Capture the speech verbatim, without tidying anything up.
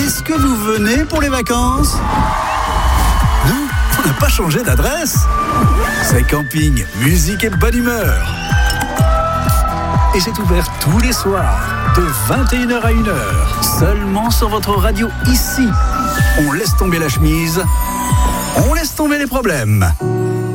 Est-ce que vous venez pour les vacances ? Non, on n'a pas changé d'adresse. C'est camping, musique et bonne humeur. Et c'est ouvert tous les soirs, de vingt et une heures à une heure, seulement sur votre radio ici. On laisse tomber la chemise, on laisse tomber les problèmes.